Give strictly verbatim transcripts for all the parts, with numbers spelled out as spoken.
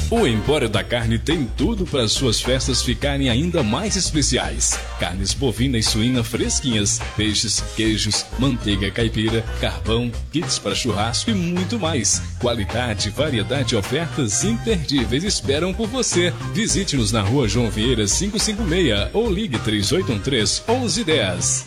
O Empório da Carne tem tudo para suas festas ficarem ainda mais especiais. Carnes bovina e suína fresquinhas, peixes, queijos, manteiga caipira, carvão, kits para churrasco e muito mais. Qualidade, variedade e ofertas imperdíveis esperam por você. Visite-nos na rua João Vieira quinhentos e cinquenta e seis ou ligue três oito um três, onze dez.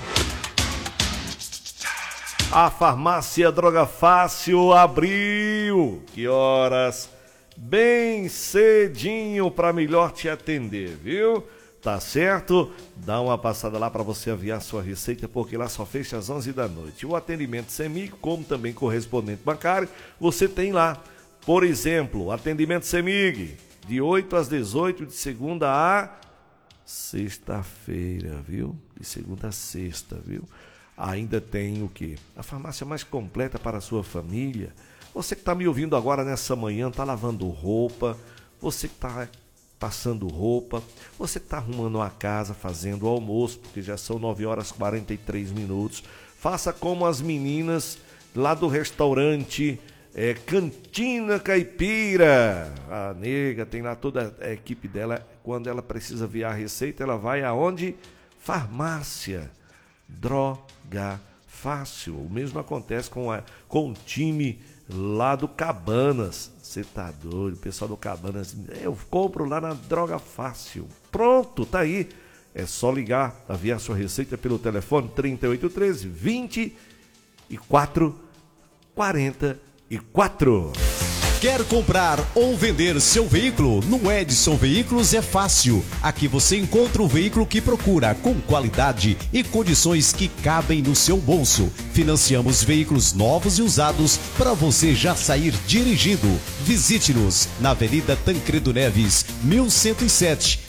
A farmácia Droga Fácil abriu. Que horas? Bem cedinho para melhor te atender, viu? Tá certo? Dá uma passada lá para você aviar sua receita, porque lá só fecha às onze da noite. O atendimento CEMIG, como também correspondente bancário, você tem lá. Por exemplo, atendimento CEMIG, de oito às dezoito, de segunda a sexta-feira, viu? De segunda a sexta, viu? Ainda tem o quê? A farmácia mais completa para a sua família. Você que está me ouvindo agora nessa manhã, está lavando roupa, você que está passando roupa, você que está arrumando a casa, fazendo o almoço, porque já são nove horas e quarenta e três minutos. Faça como as meninas lá do restaurante é, Cantina Caipira. A nega tem lá toda a equipe dela. Quando ela precisa ver a receita, ela vai aonde? Farmácia Droga Fácil. O mesmo acontece com, a, com o time lá do Cabanas. Você tá doido, o pessoal do Cabanas, eu compro lá na Droga Fácil. Pronto, tá aí. É só ligar, enviar sua receita pelo telefone trinta e oito treze, vinte e quatro quarenta e quatro. Quer comprar ou vender seu veículo? No Edson Veículos é fácil. Aqui você encontra o veículo que procura, com qualidade e condições que cabem no seu bolso. Financiamos veículos novos e usados para você já sair dirigindo. Visite-nos na Avenida Tancredo Neves, mil cento e sete,